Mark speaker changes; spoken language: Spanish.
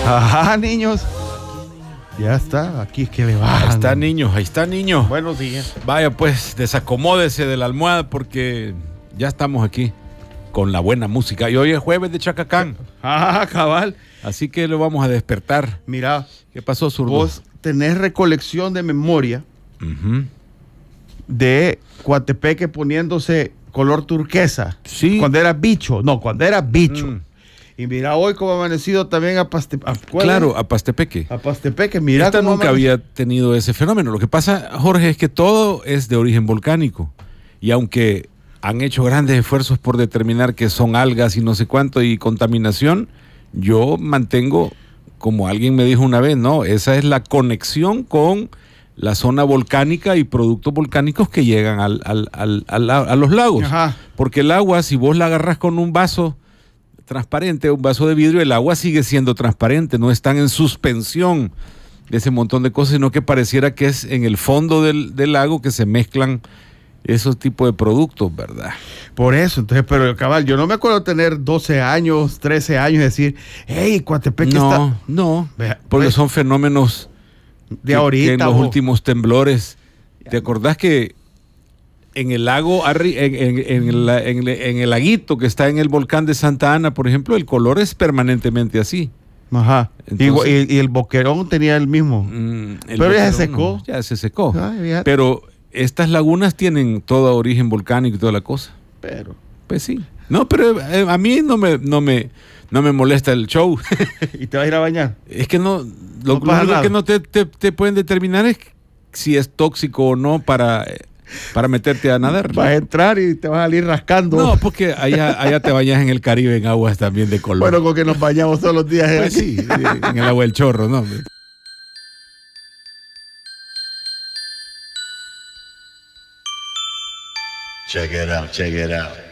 Speaker 1: Ajá, niños. Ya está, aquí es que le bajan.
Speaker 2: Ahí está, niños.
Speaker 1: Buenos días.
Speaker 2: Vaya, pues, desacomódese de la almohada porque ya estamos aquí con la buena música. Y hoy es jueves de Chacacán.
Speaker 1: Ah, cabal.
Speaker 2: Así que lo vamos a despertar.
Speaker 1: Mira.
Speaker 2: ¿Qué pasó, zurdo?
Speaker 1: Vos tenés recolección de memoria de Coatepeque poniéndose color turquesa.
Speaker 2: Sí.
Speaker 1: Cuando era bicho. No, cuando era bicho. Y mira hoy cómo ha amanecido también a Pastepeque.
Speaker 2: Claro, a Pastepeque.
Speaker 1: A Pastepeque, mira.
Speaker 2: Esta nunca había tenido ese fenómeno. Lo que pasa, Jorge, es que todo es de origen volcánico. Y aunque han hecho grandes esfuerzos por determinar que son algas y no sé cuánto y contaminación, yo mantengo, como alguien me dijo una vez, no, esa es la conexión con la zona volcánica y productos volcánicos que llegan a los lagos.
Speaker 1: Ajá.
Speaker 2: Porque el agua, si vos la agarras con un vaso transparente, un vaso de vidrio, el agua sigue siendo transparente, no están en suspensión de ese montón de cosas, sino que pareciera que es en el fondo del lago que se mezclan esos tipos de productos, ¿verdad?
Speaker 1: Por eso, entonces, pero cabal, yo no me acuerdo tener 12 años, 13 años y decir, hey, Coatepeque está...
Speaker 2: No,
Speaker 1: Vea,
Speaker 2: porque
Speaker 1: pues,
Speaker 2: son fenómenos
Speaker 1: de ahorita.
Speaker 2: que en los últimos temblores, ¿te acordás que en el lago, en el laguito que está en el volcán de Santa Ana, por ejemplo, el color es permanentemente así?
Speaker 1: Ajá.
Speaker 2: Entonces,
Speaker 1: y el boquerón tenía el mismo. Pero ya se secó.
Speaker 2: No, ya se secó.
Speaker 1: Ay,
Speaker 2: pero estas lagunas tienen todo origen volcánico y toda la cosa.
Speaker 1: Pero.
Speaker 2: Pues sí. No, pero a mí no me molesta el show.
Speaker 1: ¿Y te vas a ir a bañar?
Speaker 2: Es que no,
Speaker 1: No
Speaker 2: lo
Speaker 1: pasa
Speaker 2: único
Speaker 1: nada.
Speaker 2: que no te pueden determinar es si es tóxico o no para meterte a nadar.
Speaker 1: Vas a entrar y te vas a salir rascando.
Speaker 2: No, porque allá te bañas en el Caribe en aguas también de color.
Speaker 1: Bueno, con que nos bañamos todos los días.
Speaker 2: Pues sí, en el agua del chorro, ¿no?
Speaker 3: Check it out, check it out.